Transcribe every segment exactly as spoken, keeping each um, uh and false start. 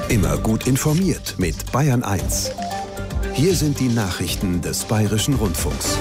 Immer gut informiert mit Bayern eins. Hier sind die Nachrichten des Bayerischen Rundfunks.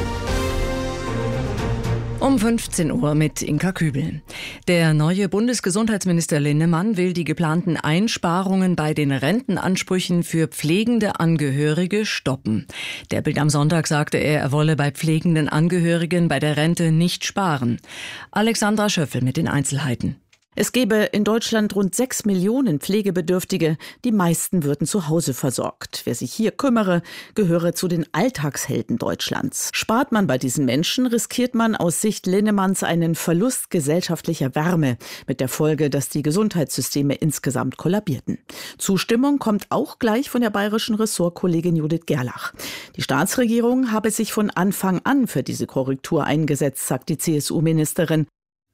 Um fünfzehn Uhr mit Inka Kübel. Der neue Bundesgesundheitsminister Linnemann will die geplanten Einsparungen bei den Rentenansprüchen für pflegende Angehörige stoppen. Der Bild am Sonntag sagte er, er wolle bei pflegenden Angehörigen bei der Rente nicht sparen. Alexandra Schöffel mit den Einzelheiten. Es gäbe in Deutschland rund sechs Millionen Pflegebedürftige. Die meisten würden zu Hause versorgt. Wer sich hier kümmere, gehöre zu den Alltagshelden Deutschlands. Spart man bei diesen Menschen, riskiert man aus Sicht Linnemanns einen Verlust gesellschaftlicher Wärme, mit der Folge, dass die Gesundheitssysteme insgesamt kollabierten. Zustimmung kommt auch gleich von der bayerischen Ressortkollegin Judith Gerlach. Die Staatsregierung habe sich von Anfang an für diese Korrektur eingesetzt, sagt die C S U-Ministerin.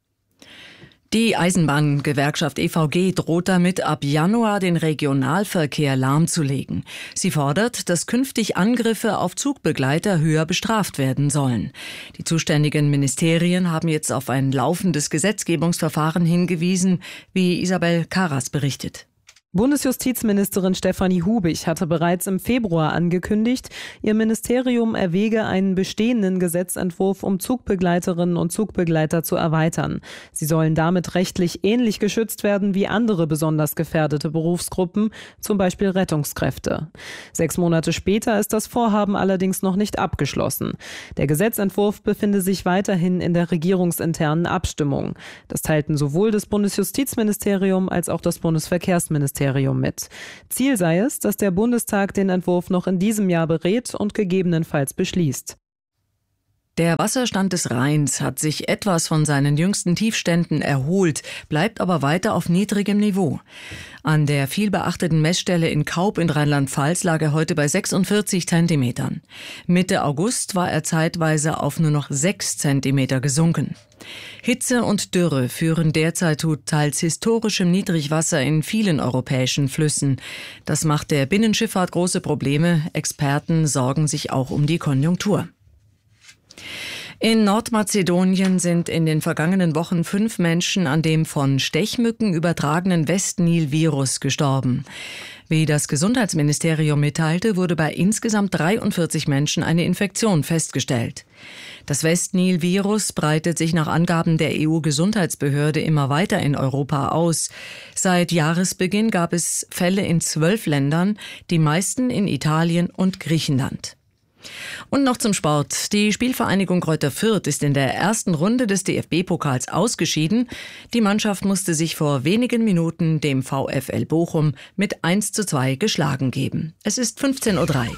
Die Eisenbahngewerkschaft E V G droht damit, ab Januar den Regionalverkehr lahmzulegen. Sie fordert, dass künftig Angriffe auf Zugbegleiter höher bestraft werden sollen. Die zuständigen Ministerien haben jetzt auf ein laufendes Gesetzgebungsverfahren hingewiesen, wie Isabel Karas berichtet. Bundesjustizministerin Stefanie Hubich hatte bereits im Februar angekündigt, ihr Ministerium erwäge einen bestehenden Gesetzentwurf, um Zugbegleiterinnen und Zugbegleiter zu erweitern. Sie sollen damit rechtlich ähnlich geschützt werden wie andere besonders gefährdete Berufsgruppen, zum Beispiel Rettungskräfte. Sechs Monate später ist das Vorhaben allerdings noch nicht abgeschlossen. Der Gesetzentwurf befinde sich weiterhin in der regierungsinternen Abstimmung. Das teilten sowohl das Bundesjustizministerium als auch das Bundesverkehrsministerium mit. Ziel sei es, dass der Bundestag den Entwurf noch in diesem Jahr berät und gegebenenfalls beschließt. Der Wasserstand des Rheins hat sich etwas von seinen jüngsten Tiefständen erholt, bleibt aber weiter auf niedrigem Niveau. An der vielbeachteten Messstelle in Kaub in Rheinland-Pfalz lag er heute bei sechsundvierzig Zentimetern. Mitte August war er zeitweise auf nur noch sechs Zentimeter gesunken. Hitze und Dürre führen derzeit zu teils historischem Niedrigwasser in vielen europäischen Flüssen. Das macht der Binnenschifffahrt große Probleme. Experten sorgen sich auch um die Konjunktur. In Nordmazedonien sind in den vergangenen Wochen fünf Menschen an dem von Stechmücken übertragenen Westnil-Virus gestorben. Wie das Gesundheitsministerium mitteilte, wurde bei insgesamt dreiundvierzig Menschen eine Infektion festgestellt. Das Westnil-Virus breitet sich nach Angaben der E U-Gesundheitsbehörde immer weiter in Europa aus. Seit Jahresbeginn gab es Fälle in zwölf Ländern, die meisten in Italien und Griechenland. Und noch zum Sport. Die Spielvereinigung Greuther Fürth ist in der ersten Runde des D F B-Pokals ausgeschieden. Die Mannschaft musste sich vor wenigen Minuten dem VfL Bochum mit eins zu zwei geschlagen geben. Es ist fünfzehn Uhr drei.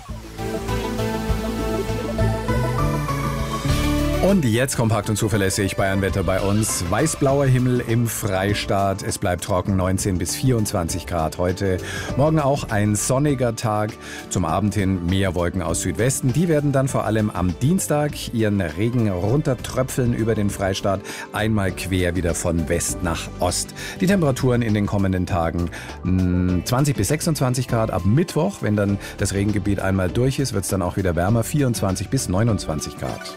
Und jetzt kompakt und zuverlässig Bayernwetter bei uns. Weißblauer Himmel im Freistaat. Es bleibt trocken, neunzehn bis vierundzwanzig Grad heute. Morgen auch ein sonniger Tag. Zum Abend hin mehr Wolken aus Südwesten. Die werden dann vor allem am Dienstag ihren Regen runtertröpfeln über den Freistaat. Einmal quer wieder von West nach Ost. Die Temperaturen in den kommenden Tagen zwanzig bis sechsundzwanzig Grad. Ab Mittwoch, wenn dann das Regengebiet einmal durch ist, wird es dann auch wieder wärmer. vierundzwanzig bis neunundzwanzig Grad.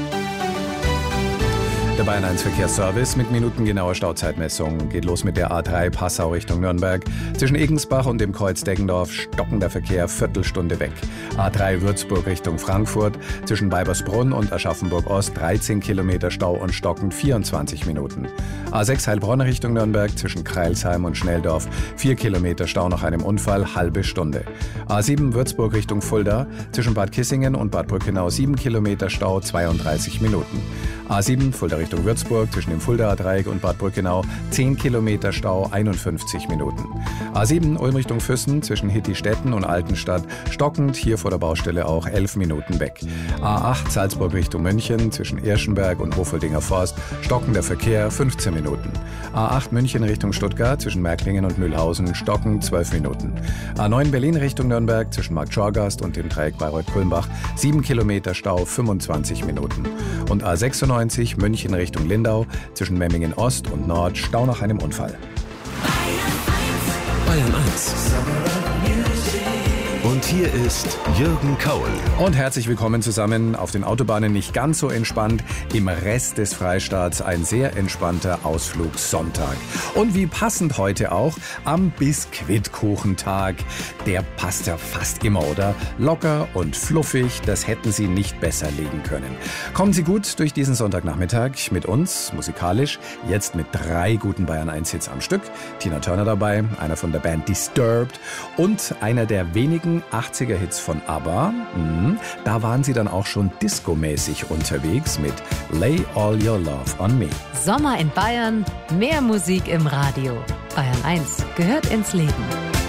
Der Bayern eins Verkehrsservice mit minutengenauer Stauzeitmessung geht los mit der A drei Passau Richtung Nürnberg. Zwischen Egensbach und dem Kreuz Deggendorf stockender Verkehr Viertelstunde weg. A drei Würzburg Richtung Frankfurt. Zwischen Weibersbrunn und Aschaffenburg Ost dreizehn Kilometer Stau und stockend vierundzwanzig Minuten. A sechs Heilbronn Richtung Nürnberg. Zwischen Kreilsheim und Schnelldorf vier Kilometer Stau nach einem Unfall, halbe Stunde. A sieben Würzburg Richtung Fulda. Zwischen Bad Kissingen und Bad Brückenau sieben Kilometer Stau, zweiunddreißig Minuten. A sieben Fulda Richtung Würzburg, zwischen dem Fuldaer Dreieck und Bad Brückenau zehn Kilometer Stau, einundfünfzig Minuten. A sieben Ulm Richtung Füssen, zwischen Hittistetten und Altenstadt stockend, hier vor der Baustelle auch elf Minuten weg. A acht Salzburg Richtung München, zwischen Irschenberg und Hofoldinger Forst stockender Verkehr, fünfzehn Minuten. A acht München Richtung Stuttgart, zwischen Märklingen und Mühlhausen stockend, zwölf Minuten. A neun Berlin Richtung Nürnberg, zwischen Markt Schorgast und dem Dreieck Bayreuth-Kulmbach sieben Kilometer Stau, fünfundzwanzig Minuten. Und A sechsundneunzig München Richtung Lindau, zwischen Memmingen Ost und Nord, Stau nach einem Unfall. Bayern eins. Und hier ist Jürgen Kaul. Und herzlich willkommen zusammen. Auf den Autobahnen nicht ganz so entspannt. Im Rest des Freistaats ein sehr entspannter Ausflugssonntag. Und wie passend heute auch am Biskuitkuchentag. Der passt ja fast immer, oder? Locker und fluffig, das hätten Sie nicht besser legen können. Kommen Sie gut durch diesen Sonntagnachmittag mit uns, musikalisch. Jetzt mit drei guten Bayern eins Hits am Stück. Tina Turner dabei, einer von der Band Disturbed und einer der wenigen achtziger Hits von ABBA. Mhm. Da waren sie dann auch schon discomäßig unterwegs mit Lay All Your Love on Me. Sommer in Bayern, mehr Musik im Radio. Bayern eins gehört ins Leben.